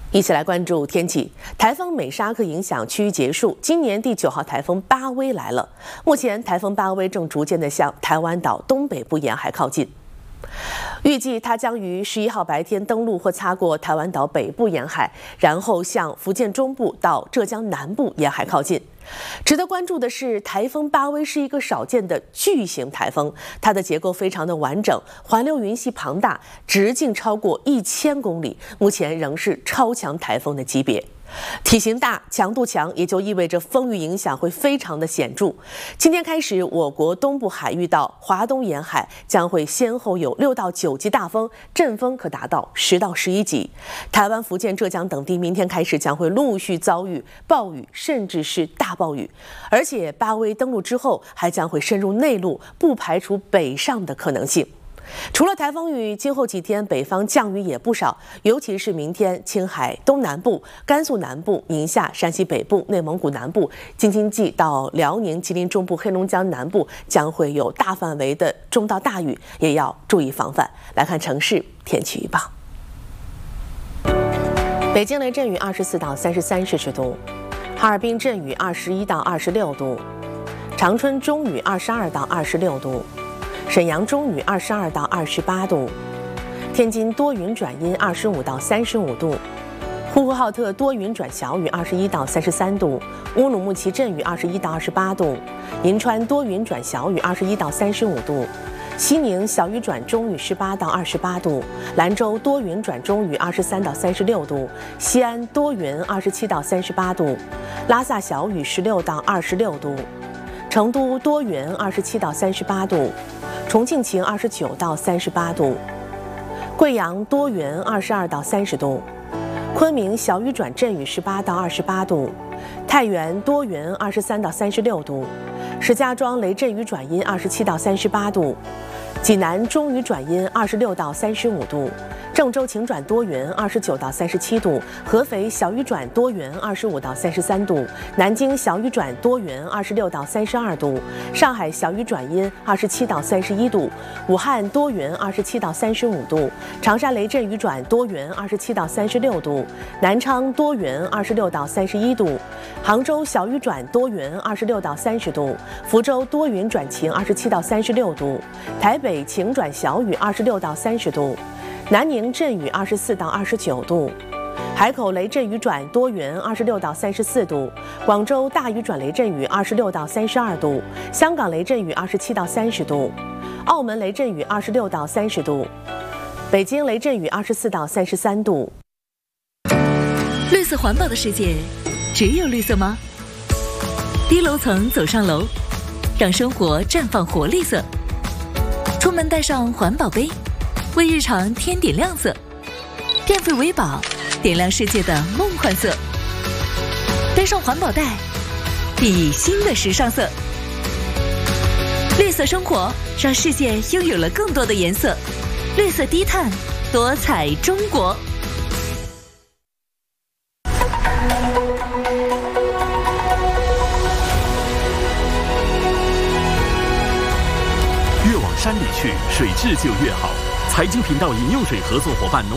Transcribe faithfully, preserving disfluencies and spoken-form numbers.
一起来关注天气。台风美沙克影响区域结束，今年第九号台风巴威来了。目前台风巴威正逐渐的向台湾岛东北部沿海靠近，预计它将于十一号白天登陆或擦过台湾岛北部沿海，然后向福建中部到浙江南部沿海靠近。值得关注的是，台风巴威是一个少见的巨型台风，它的结构非常的完整，环流云系庞大，直径超过一千公里，目前仍是超强台风的级别。体型大、强度强，也就意味着风雨影响会非常的显著。今天开始，我国东部海域到华东沿海将会先后有六到九级大风，阵风可达到十到十一级。台湾、福建、浙江等地明天开始将会陆续遭遇暴雨，甚至是大暴雨。而且巴威登陆之后，还将会深入内陆，不排除北上的可能性。除了台风雨，今后几天北方降雨也不少，尤其是明天，青海东南部、甘肃南部、宁夏、山西北部、内蒙古南部、京津冀到辽宁、吉林中部、黑龙江南部将会有大范围的中到大雨，也要注意防范。来看城市天气预报：北京雷阵雨二十四到三十三摄氏度，哈尔滨阵雨二十一到二十六度，长春中雨二十二到二十六度。沈阳中雨二十二到二十八度，天津多云转阴二十五到三十五度，呼和浩特多云转小雨二十一到三十三度，乌鲁木齐阵雨二十一到二十八度，银川多云转小雨二十一到三十五度，西宁小雨转中雨十八到二十八度，兰州多云转中雨二十三到三十六度，西安多云二十七到三十八度，拉萨小雨十六到二十六度，成都多云二十七到三十八度。重庆晴二十九到三十八度，贵阳多云二十二到三十度，昆明小雨转阵雨十八到二十八度，太原多云二十三到三十六度，石家庄雷阵雨转阴二十七到三十八度，济南中雨转阴二十六到三十五度，郑州晴转多云二十九到三十七度，合肥小雨转多云二十五到三十三度，南京小雨转多云二十六到三十二度，上海小雨转阴二十七到三十一度，武汉多云二十七到三十五度，长沙雷阵雨转多云二十七到三十六度，南昌多云二十六到三十一度，杭州小雨转多云二十六到三十度，福州多云转晴二十七到三十六度，台北晴转小雨二十六到三十度，南宁阵雨二十四到二十九度，海口雷阵雨转多云二十六到三十四度，广州大雨转雷阵雨二十六到三十二度，香港雷阵雨二十七到三十度，澳门雷阵雨二十六到三十度，北京雷阵雨二十四到三十三度。 绿色环保的世界，只有绿色吗？低楼层走上楼，让生活绽放活力色。出门带上环保杯，为日常添点亮色。电费为宝，点亮世界的梦幻色。背上环保袋，熠熠新的时尚色。绿色生活，让世界拥有了更多的颜色。绿色低碳，多彩中国。 越往山里去，水质就越好。财经频道饮用水合作伙伴农